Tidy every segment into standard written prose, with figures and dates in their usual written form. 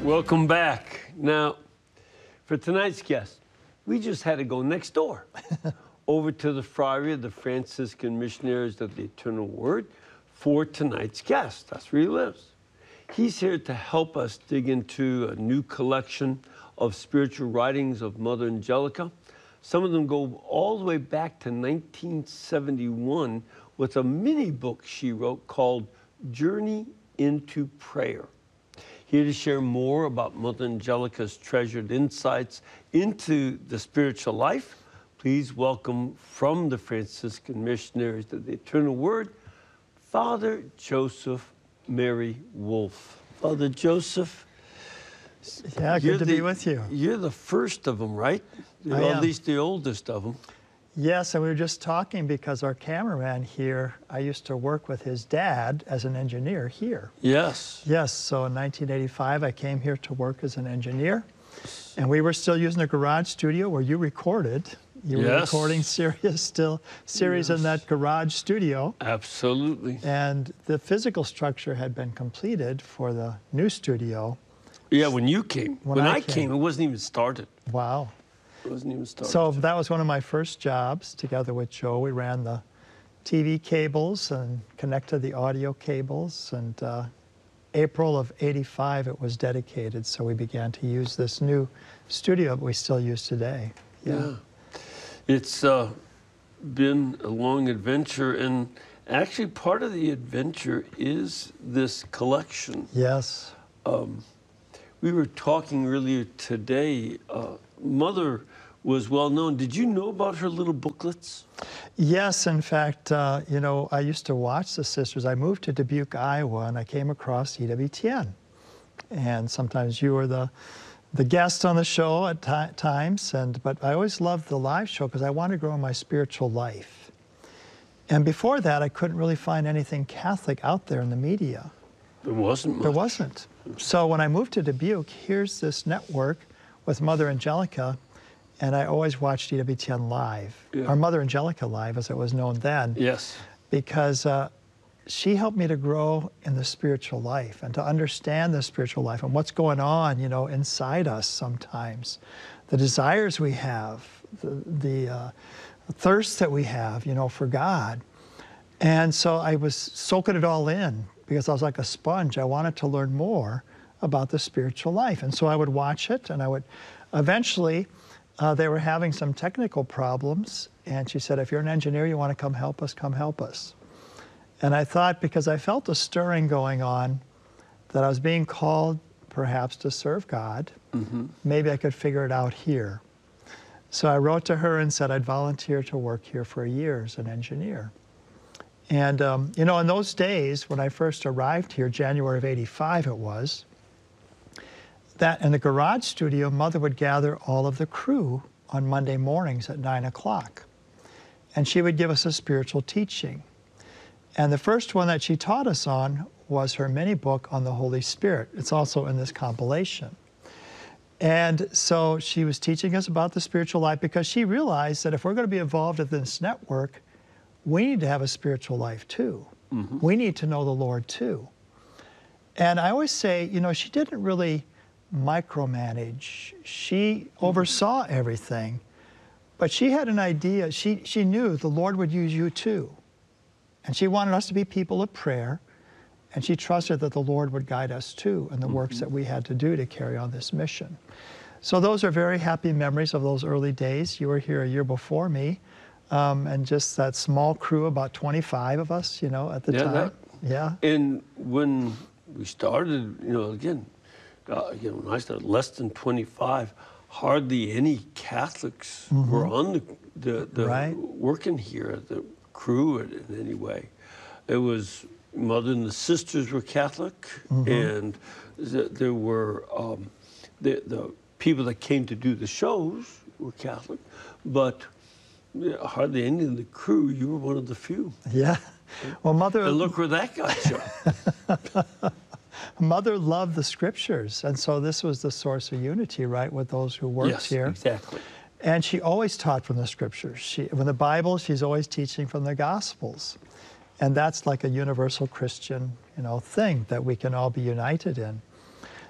Welcome back. Now, for tonight's guest, we just had to go next door, over to the Friary of the Franciscan Missionaries of the Eternal Word for tonight's guest. That's where he lives. He's here to help us dig into a new collection of spiritual writings of Mother Angelica. Some of them go all the way back to 1971 with a mini book she wrote called Journey into Prayer. Here to share more about Mother Angelica's treasured insights into the spiritual life, please welcome from the Franciscan Missionaries of the Eternal Word, Father Joseph Mary Wolfe. Father Joseph. Yeah, good to be with you. You're the first of them, right? I am. At least the oldest of them. Yes, and we were just talking because our cameraman here, I used to work with his dad as an engineer here. Yes. Yes, so in 1985, I came here to work as an engineer, and we were still using a garage studio where you recorded. You were recording series in that garage studio. Absolutely. And the physical structure had been completed for the new studio. Yeah, when you came. When I came, it wasn't even started. Wow. It wasn't even started. So that was one of my first jobs. Together with Joe, we ran the TV cables and connected the audio cables. And April of '85, it was dedicated. So we began to use this new studio that we still use today. Yeah. It's been a long adventure. And actually, part of the adventure is this collection. Yes. We were talking earlier today. Mother was well known. Did you know about her little booklets? Yes, in fact, you know, I used to watch the sisters. I moved to Dubuque, Iowa, and I came across EWTN. And sometimes you were the guest on the show at times, but I always loved the live show because I wanted to grow in my spiritual life. And before that, I couldn't really find anything Catholic out there in the media. There wasn't much. There wasn't. So when I moved to Dubuque, here's this network with Mother Angelica, and I always watched EWTN Live, or Mother Angelica Live, as it was known then. Yes. Because she helped me to grow in the spiritual life and to understand the spiritual life and what's going on, you know, inside us sometimes. The desires we have, the thirst that we have, you know, for God. And so I was soaking it all in because I was like a sponge. I wanted to learn more about the spiritual life. And so I would watch it, and I would eventually, they were having some technical problems. And she said, if you're an engineer, you want to come help us, come help us. And I thought, because I felt a stirring going on, that I was being called perhaps to serve God. Maybe I could figure it out here. So I wrote to her and said I'd volunteer to work here for a year as an engineer. And, you know, in those days, when I first arrived here, January of '85 it was, that in the garage studio, Mother would gather all of the crew on Monday mornings at 9 o'clock. And she would give us a spiritual teaching. And the first one that she taught us on was her mini book on the Holy Spirit. It's also in this compilation. And so she was teaching us about the spiritual life because she realized that if we're going to be involved in this network, we need to have a spiritual life too. We need to know the Lord too. And I always say, you know, she didn't really micromanage. She oversaw everything, but she had an idea. She knew the Lord would use you too. And she wanted us to be people of prayer, and she trusted that the Lord would guide us too in the works that we had to do to carry on this mission. So those are very happy memories of those early days. You were here a year before me. And just that small crew, about 25 of us, you know, at the time. And when we started, you know, again, when I started, less than 25, hardly any Catholics were on the working here, the crew in any way. It was Mother and the sisters were Catholic, and there were the people that came to do the shows were Catholic, but hardly any of the crew. You were one of the few. Yeah. Well, Mother... And look where that got you. Mother loved the scriptures, and so this was the source of unity, right, with those who worked here. Yes, exactly. And she always taught from the scriptures. From the Bible, she's always teaching from the Gospels. And that's like a universal Christian, you know, thing that we can all be united in.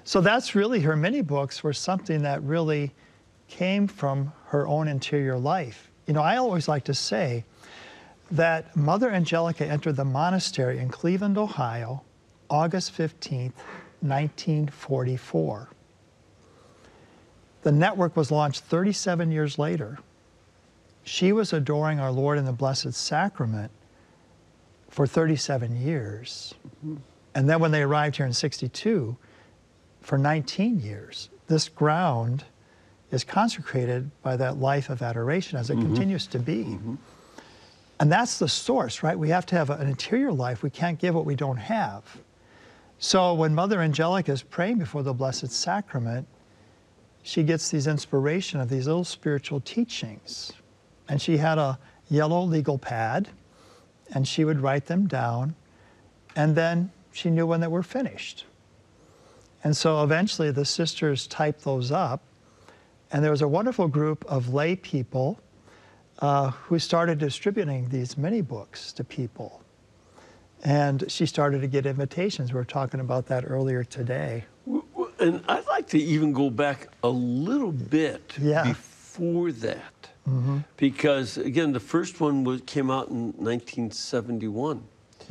So that's really, her mini books were something that really came from her own interior life. You know, I always like to say that Mother Angelica entered the monastery in Cleveland, Ohio, August 15th, 1944. The network was launched 37 years later. She was adoring our Lord in the Blessed Sacrament for 37 years. And then when they arrived here in 62, for 19 years, this ground is consecrated by that life of adoration as it continues to be. And that's the source, right? We have to have an interior life. We can't give what we don't have. So when Mother Angelica is praying before the Blessed Sacrament, she gets these inspiration of these little spiritual teachings. And she had a yellow legal pad, and she would write them down, and then she knew when they were finished. And so eventually the sisters typed those up, and there was a wonderful group of lay people who started distributing these mini books to people. And she started to get invitations. We were talking about that earlier today. And I'd like to even go back a little bit before that. Because, again, the first one came out in 1971.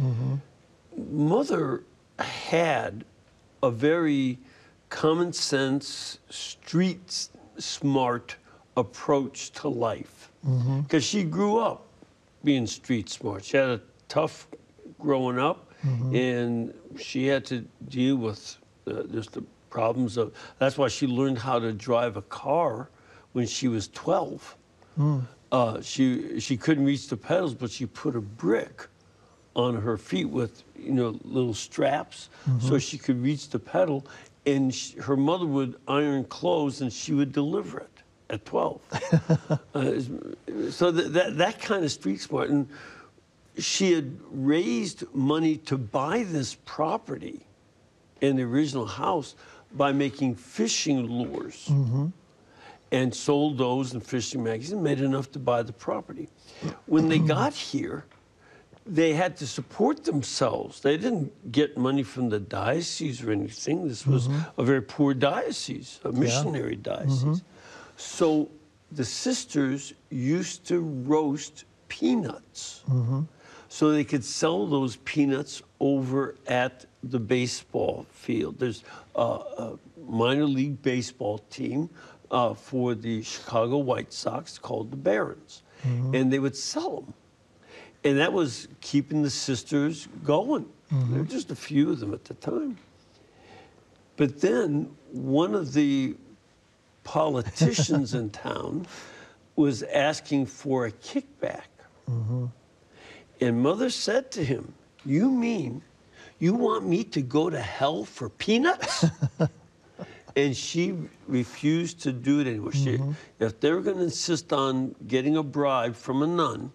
Mother had a very common sense, street smart approach to life. Because she grew up being street smart. She had a tough growing up, and she had to deal with just the problems of, that's why she learned how to drive a car when she was 12. She couldn't reach the pedals, but she put a brick on her feet with, you know, little straps so she could reach the pedal, and her mother would iron clothes and she would deliver it at 12. So that kind of street smart. And she had raised money to buy this property in the original house by making fishing lures and sold those in fishing magazines, made enough to buy the property. When they got here, they had to support themselves. They didn't get money from the diocese or anything. This was a very poor diocese, a missionary diocese. So the sisters used to roast peanuts so they could sell those peanuts over at the baseball field. There's a minor league baseball team for the Chicago White Sox called the Barons, and they would sell them. And that was keeping the sisters going. There were just a few of them at the time. But then one of the politicians in town was asking for a kickback. And Mother said to him, "You mean you want me to go to hell for peanuts?" And she refused to do it anymore. If they were going to insist on getting a bribe from a nun,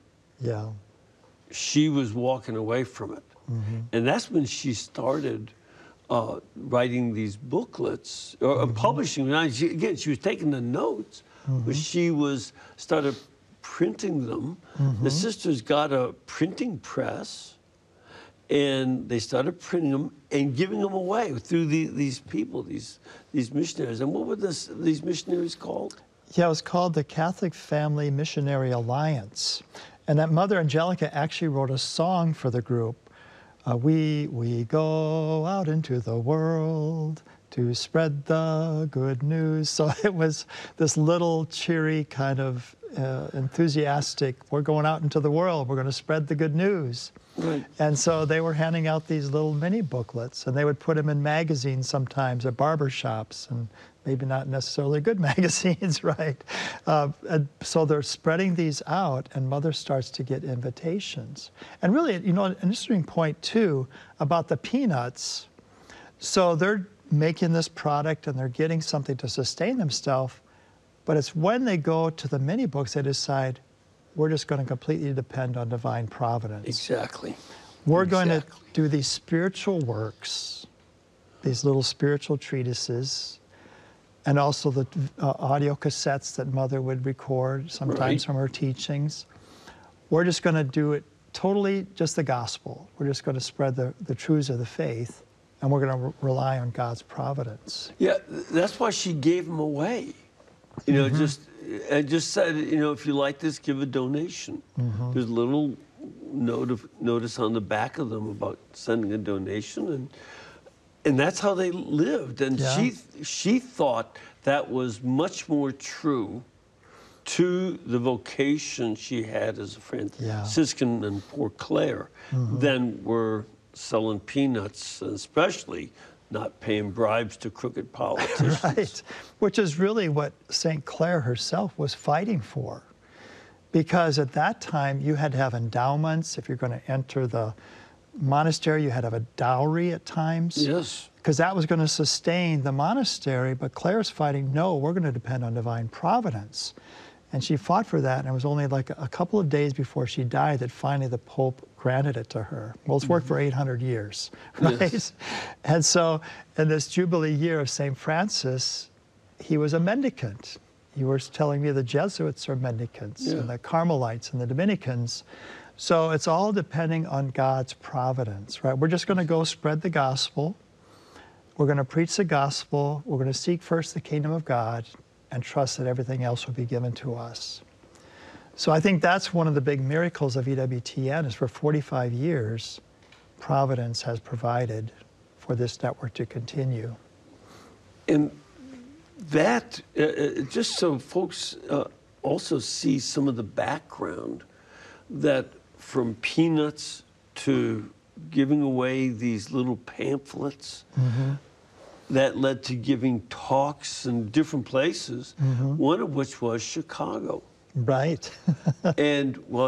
she was walking away from it. And that's when she started writing these booklets, or publishing. Again, she was taking the notes, but she started printing them. The sisters got a printing press, and they started printing them and giving them away through these people, these missionaries. And what were these missionaries called? Yeah, it was called the Catholic Family Missionary Alliance. And that Mother Angelica actually wrote a song for the group. We go out into the world to spread the good news. So it was this little cheery kind of enthusiastic, we're going out into the world, we're going to spread the good news. And so they were handing out these little mini booklets, and they would put them in magazines sometimes at barber shops, and maybe not necessarily good magazines, right? And so they're spreading these out, and Mother starts to get invitations. And really, you know, an interesting point too about the peanuts. So they're making this product and they're getting something to sustain themselves, but it's when they go to the mini books they decide, we're just going to completely depend on divine providence. Exactly. We're going to do these spiritual works, these little spiritual treatises, and also the audio cassettes that Mother would record, sometimes from her teachings. We're just going to do it totally just the gospel. We're just going to spread the truths of the faith. and we're going to rely on God's providence. Yeah, that's why she gave them away. You know, just said, you know, if you like this, give a donation. There's a little notice on the back of them about sending a donation, and that's how they lived. And Yeah. she thought that was much more true to the vocation she had as a Franciscan and poor Clare than were selling peanuts, especially not paying bribes to crooked politicians. Right, which is really what St. Clare herself was fighting for. Because at that time, you had to have endowments. If you're going to enter the monastery, you had to have a dowry at times. Yes. Because that was going to sustain the monastery. But Clare's fighting, no, we're going to depend on divine providence. And she fought for that, and it was only like a couple of days before she died that finally the Pope granted it to her. Well, it's worked for 800 years, right? Yes. And so in this Jubilee year of St. Francis, he was a mendicant. You were telling me the Jesuits are mendicants, and the Carmelites and the Dominicans. So it's all depending on God's providence, right? We're just going to go spread the gospel. We're going to preach the gospel. We're going to seek first the kingdom of God and trust that everything else will be given to us. So I think that's one of the big miracles of EWTN is for 45 years, Providence has provided for this network to continue. And that, just so folks also see some of the background, that from peanuts to giving away these little pamphlets, that led to giving talks in different places, one of which was Chicago. Right. And well,